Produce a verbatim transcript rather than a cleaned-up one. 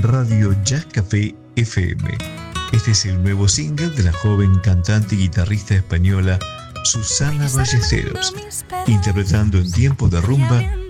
Radio Jazz Café F M. Este es el nuevo single de la joven cantante y guitarrista española Susana Ballesteros, interpretando en tiempo de rumba